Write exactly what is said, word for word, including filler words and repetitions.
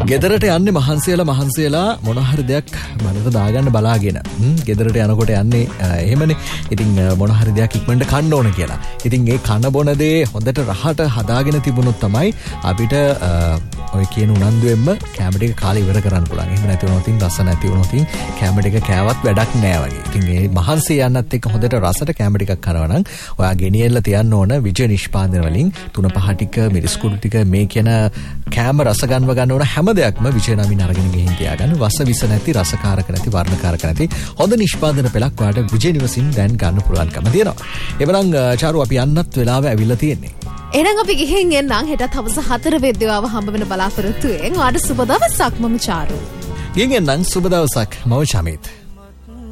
ගෙදරට යන්නේ මහන්සියලා මහන්සියලා මොන හරි දෙයක් මනට දාගන්න බලාගෙන ගෙදරට යනකොට යන්නේ එහෙමනේ. ඉතින් මොන හරි දෙයක් ඉක්මනට කන්න ඕන කියලා. ඉතින් ඒ කන බොන දේ හොඳට රහට හදාගෙන තිබුණොත් තමයි අපිට ඔය කියන උනන්දුවෙන්ම කැම ටික කාලේ ඉවර කරන්න පුළුවන්. එහෙම නැති වුණොත් රස නැති වුණොත් කැම ටික කෑවත් වැඩක් නෑ වගේ. ඉතින් මේ මහන්සිය යන්නත් එක්ක හොඳට රසට කැම ටිකක් කරනවා නම් ඔයා ගෙනියලා තියන්න ඕන විජය නිෂ්පාදන වලින් තුන පහ ටික මිරිස් කුඩු ටික මේ කියන කැම රස ගන්ව ගන්න ඕන හැම දෙයක්ම විජය නමින් අරගෙන ගිහින් තියාගන්න. වස විස නැති රසකාරක නැති වර්ණකාරක නැති හොඳ නිෂ්පාදන පෙළක් ඔයාලට විජය නිවසින් දැන් ගන්න පුළුවන්කම තියෙනවා. එවනම් චාරු අපි යන්නත් වෙලාව ඇවිල්ලා තියෙන්නේ. එහෙනම් අපි ගිහින් එන්නම්. හෙටත් හවස හතර වෙද්දිවාව හම්බ වෙන බලාපොරොත්තු වෙන. ඔයාලට සුබ දවසක් මම චාරු. ගිහින් එන්නම් සුබ දවසක් මම චමිත්.